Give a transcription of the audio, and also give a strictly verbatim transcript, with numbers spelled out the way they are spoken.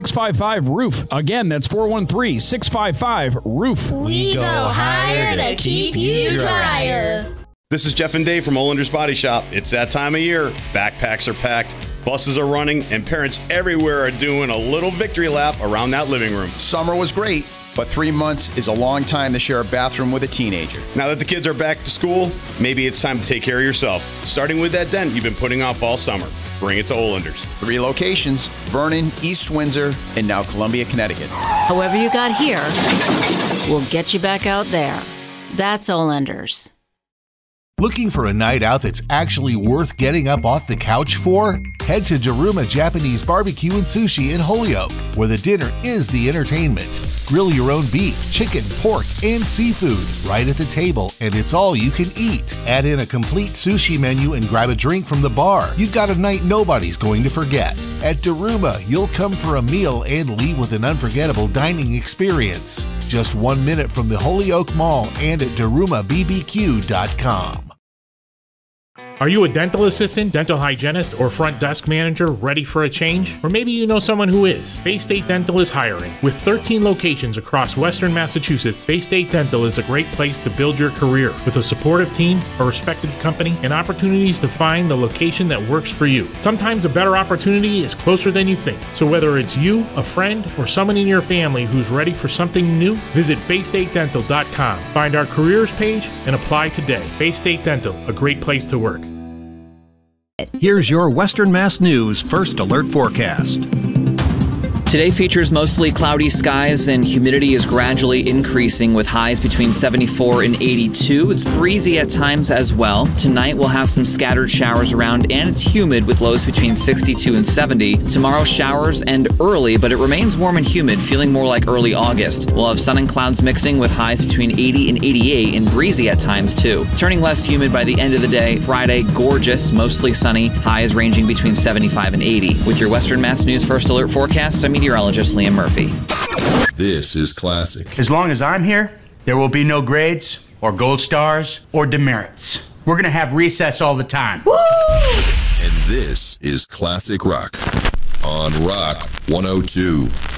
six five five roof. Again, that's four one three, six five five roof. We go higher to keep you drier. This is Jeff and Dave from Olander's Body Shop. It's that time of year. Backpacks are packed, buses are running, and parents everywhere are doing a little victory lap around that living room. Summer was great, but three months is a long time to share a bathroom with a teenager. Now that the kids are back to school, maybe it's time to take care of yourself, starting with that dent you've been putting off all summer. Bring it to Olander's. Three locations, Vernon, East Windsor, and now Columbia, Connecticut. However you got here, we'll get you back out there. That's Olander's. Looking for a night out that's actually worth getting up off the couch for? Head to Daruma Japanese Barbecue and Sushi in Holyoke, where the dinner is the entertainment. Grill your own beef, chicken, pork, and seafood right at the table, and it's all you can eat. Add in a complete sushi menu and grab a drink from the bar. You've got a night nobody's going to forget. At Daruma, you'll come for a meal and leave with an unforgettable dining experience. Just one minute from the Holyoke Mall and at daruma b b q dot com. Are you a dental assistant, dental hygienist, or front desk manager ready for a change? Or maybe you know someone who is. Bay State Dental is hiring. With thirteen locations across Western Massachusetts, Bay State Dental is a great place to build your career. With a supportive team, a respected company, and opportunities to find the location that works for you. Sometimes a better opportunity is closer than you think. So whether it's you, a friend, or someone in your family who's ready for something new, visit bay state dental dot com. Find our careers page and apply today. Bay State Dental, a great place to work. Here's your Western Mass News First Alert Forecast. Today features mostly cloudy skies and humidity is gradually increasing with highs between seventy-four and eighty-two. It's breezy at times as well. Tonight we'll have some scattered showers around and it's humid with lows between sixty-two and seventy. Tomorrow showers end early, but it remains warm and humid, feeling more like early August. We'll have sun and clouds mixing with highs between eighty and eighty-eight and breezy at times too. Turning less humid by the end of the day. Friday, gorgeous, mostly sunny, highs ranging between seventy-five and eighty. With your Western Mass News First Alert Forecast, I'm meteorologist Liam Murphy. This is classic. As long as I'm here, there will be no grades or gold stars or demerits. We're going to have recess all the time. Woo! And this is Classic Rock on Rock one oh two.